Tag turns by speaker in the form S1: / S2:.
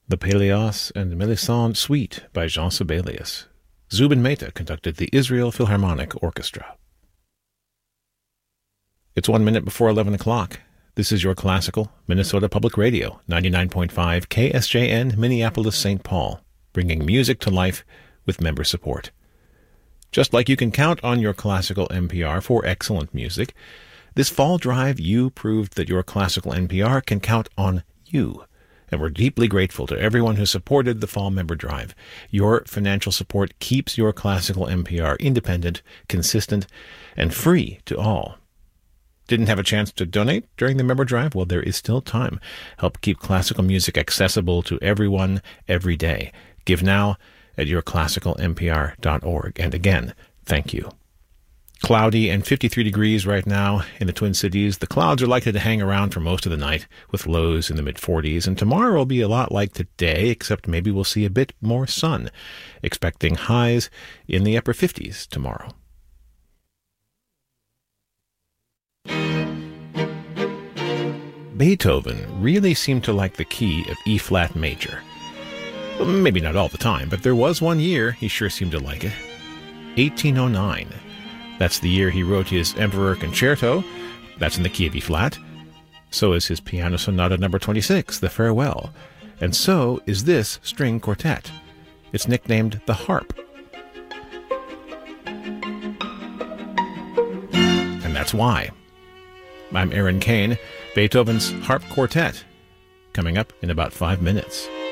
S1: The Peleos and Melisande Suite by Jean Sibelius. Zubin Mehta conducted the Israel Philharmonic Orchestra. It's 1 minute before 11 o'clock. This is your classical Minnesota Public Radio, 99.5 KSJN, Minneapolis, St. Paul, bringing music to life with member support. Just like you can count on your classical NPR for excellent music, this fall drive you proved that your classical NPR can count on you. And we're deeply grateful to everyone who supported the Fall Member Drive. Your financial support keeps your classical NPR independent, consistent, and free to all. Didn't have a chance to donate during the member drive? Well, there is still time. Help keep classical music accessible to everyone every day. Give now at yourclassicalnpr.org. And again, thank you. Cloudy and 53 degrees right now in the Twin Cities. The clouds are likely to hang around for most of the night with lows in the mid-40s. And tomorrow will be a lot like today, except maybe we'll see a bit more sun. Expecting highs in the upper 50s tomorrow. Beethoven really seemed to like the key of E-flat major. Well, maybe not all the time, but there was one year he sure seemed to like it. 1809. That's the year he wrote his Emperor Concerto. That's in the key of E-flat. So is his Piano Sonata No. 26, The Farewell. And so is this string quartet. It's nicknamed the Harp. And that's why. I'm Aaron Kane. Beethoven's Harp Quartet, coming up in about 5 minutes.